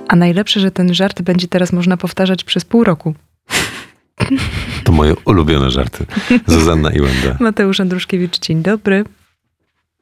A najlepsze, że ten żart będzie teraz można powtarzać przez pół roku. To moje ulubione żarty. Zuzanna i Łęda. Mateusz Andruszkiewicz, dzień dobry.